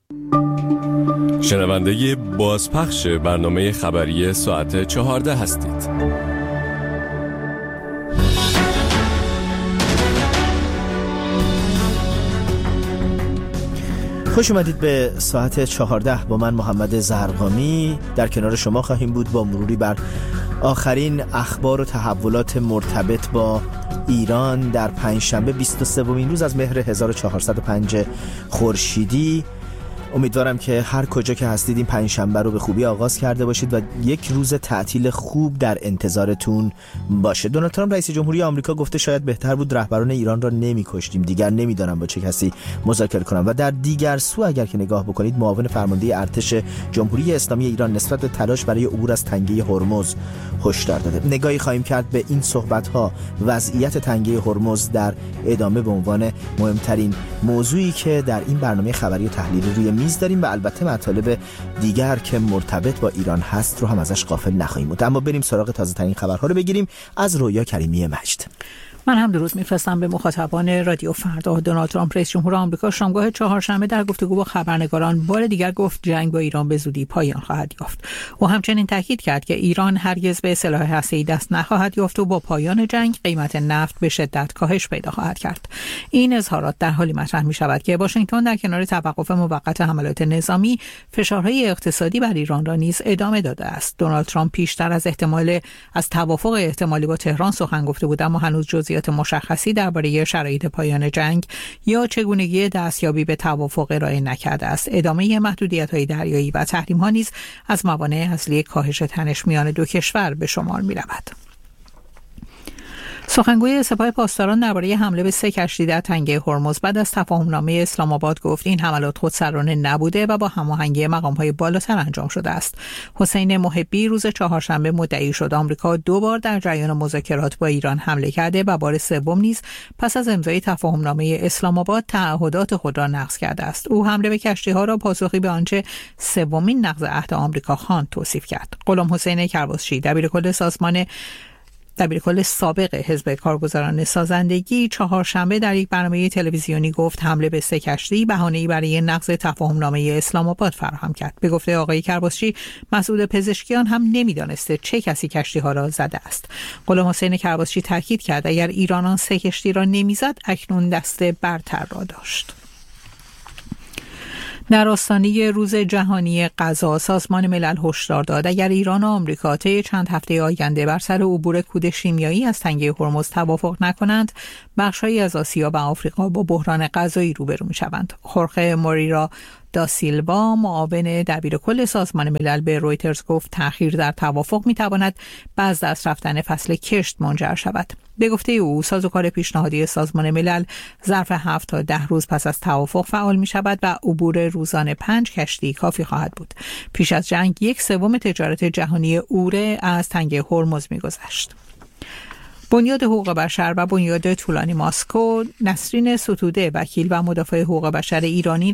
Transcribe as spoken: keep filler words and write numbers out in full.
شنونده بازپخش برنامه خبری ساعت چهارده هستید. خوش اومدید به ساعت چهارده. با من محمد زرقامی در کنار شما خواهیم بود با مروری بر آخرین اخبار و تحولات مرتبط با ایران در پنجشنبه بیست و سومین روز از مهر هزار و چهارصد و پنج خورشیدی. امیدوارم که هر کجا که هستید این پنجشنبه رو به خوبی آغاز کرده باشید و یک روز تعطیل خوب در انتظارتون باشه. دونالد ترامپ رئیس جمهوری آمریکا گفته شاید بهتر بود رهبران ایران را نمی‌کشتیم، دیگر نمی‌دانم با چه کسی مذاکره کنم. و در دیگر سو اگر که نگاه بکنید، معاون فرمانده ارتش جمهوری اسلامی ایران نسبت به تلاش برای عبور از تنگه هرمز هشدار داده. نگاهی خواهیم کرد به این صحبت‌ها، وضعیت تنگه هرمز در ادامه به عنوان مهمترین موضوعی که در این برنامه خبری و تحلیلی روی میز داریم و البته مطالب دیگر که مرتبط با ایران هست رو هم ازش غافل نخواهیم بود. اما بریم سراغ تازه ترین خبرها رو بگیریم از رویا کریمی مجد. من هم درود میفرستم به مخاطبان رادیو فردا. دونالد ترامپ رئیس جمهور آمریکا شامگاه چهارشنبه در گفتگو با خبرنگاران بار دیگر گفت جنگ با ایران به زودی پایان خواهد یافت. او همچنین تاکید کرد که ایران هرگز به سلاح هسته‌ای دست نخواهد یافت و با پایان جنگ قیمت نفت به شدت کاهش پیدا خواهد کرد. این اظهارات در حالی مطرح می شود که واشنگتن در کنار توقف موقت حملات نظامی، فشارهای اقتصادی بر ایران را نیز ادامه داده است. دونالد ترامپ پیشتر از احتمال از توافق احتمالی با تهران سخن گفته بود، اما هنوز جزئیات مشخصی درباره شرایط پایان جنگ یا چگونگی دستیابی به توافق ارائه نکرده است. ادامه محدودیت‌های دریایی و تحریم‌ها نیز از موانع اصلی کاهش تنش میان دو کشور به شمار می‌رود. سخنگوی سپاه پاسداران درباره حمله به سه کشتی در تنگه هرمز بعد از تفاهمنامه اسلام آباد گفت این حملات خودسرانه نبوده و با هماهنگی مقام‌های بالاتر انجام شده است. حسین محبی روز چهارشنبه مدعی شد آمریکا دو بار در جریان مذاکرات با ایران حمله کرده و بار سوم نیز پس از امضای تفاهمنامه اسلام آباد تعهدات خود را نقض کرده است. او حمله به کشتی‌ها را پاسخی به آنچه سومین نقض عهد آمریکا خواند توصیف کرد. غلام حسین کرباسچی دبیرکل سازمان دبیرکل سابق حزب کارگزاران سازندگی چهارشنبه در یک برنامه تلویزیونی گفت حمله به سه کشتی بهانه‌ای برای نقض تفاهمنامه اسلام آباد فراهم کرد. به گفته آقای کرباسچی، مسئول پزشکیان هم نمی‌دانسته چه کسی کشتی‌ها را زده است. غلام حسین کرباسچی تاکید کرد اگر ایران آن سه کشتی را نمی‌زد اکنون دست برتر را داشت. در آستانه روز جهانی غذا، سازمان ملل هشدار داد اگر ایران و آمریکا طی چند هفته آینده بر سر عبور کود شیمیایی از تنگه هرمز توافق نکنند، بخش‌هایی از آسیا و آفریقا با بحران غذایی روبرو می‌شوند. خورخه موریرا دا سیلوا معاون دبیرکل سازمان ملل به رویترز گفت تأخیر در توافق می‌تواند به از دست رفتن فصل کشت منجر شود. به گفته او، سازوکار پیشنهادی سازمان ملل ظرف هفت تا ده روز پس از توافق فعال می‌شود و عبور روزانه پنج کشتی کافی خواهد بود. پیش از جنگ یک سوم تجارت جهانی اوره از تنگه هرمز می‌گذشت. بنیاد حقوق بشر و بنیاد طولانی ماسکو، نسرین ستوده وکیل و مدافع حقوق بشر ایرانی